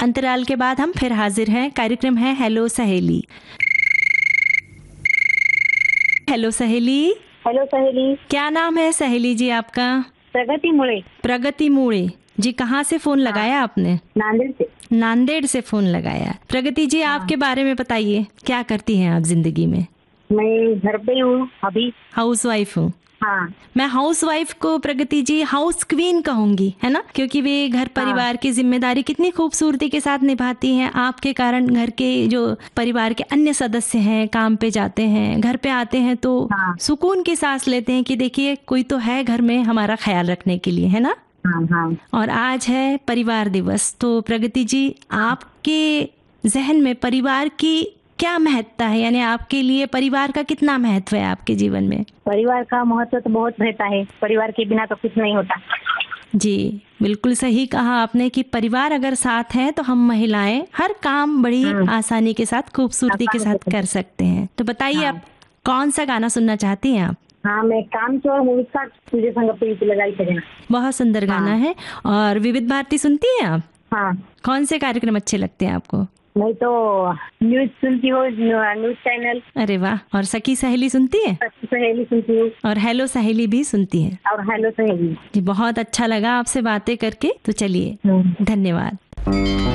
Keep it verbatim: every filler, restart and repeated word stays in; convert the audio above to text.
अंतराल के बाद हम फिर हाजिर हैं। कार्यक्रम है हेलो सहेली। हेलो सहेली। हेलो सहेली। क्या नाम है सहेली जी आपका? प्रगति मुळे। प्रगति मुळे जी, कहाँ से फोन लगाया आपने? नांदेड़ से। नांदेड़ से फोन लगाया। प्रगति जी, हाँ। आपके बारे में बताइए, क्या करती हैं आप जिंदगी में? मैं घर पे हूँ अभी। हाउस वाइफ हूँ। हाँ। मैं हाउस वाइफ को प्रगति जी हाउस क्वीन कहूंगी, है ना, क्योंकि वे घर परिवार की जिम्मेदारी कितनी खूबसूरती के साथ निभाती हैं। आपके कारण घर के जो परिवार के अन्य सदस्य हैं काम पे जाते हैं, घर पे आते हैं तो हाँ। सुकून की सांस लेते हैं कि देखिए कोई तो है घर में हमारा ख्याल रखने के लिए, है ना। हाँ हाँ। और आज है परिवार दिवस, तो प्रगति जी आपके जहन में परिवार की क्या महत्ता है, यानी आपके लिए परिवार का कितना महत्व है आपके जीवन में? परिवार का महत्व तो बहुत रहता है, परिवार के बिना तो कुछ नहीं होता। जी बिल्कुल सही कहा आपने कि परिवार अगर साथ है तो हम महिलाएं हर काम बड़ी आसानी के साथ खूबसूरती के साथ कर सकते हैं। तो बताइए आप कौन सा गाना सुनना चाहती हैं आप? हाँ, मैं काम चोर मूवी का तुझे संग प्रीति लगाई सजना। बहुत सुंदर गाना है। और विविध भारती सुनती हैं आप? हाँ। कौन से कार्यक्रम अच्छे लगते हैं आपको? मैं तो न्यूज सुनती हूँ, न्यूज चैनल। अरे वाह। और सखी सहेली सुनती है? सखी सहेली सुनती हूँ। और हेलो सहेली भी सुनती है? और हेलो सहेली। जी बहुत अच्छा लगा आपसे बातें करके। तो चलिए, धन्यवाद।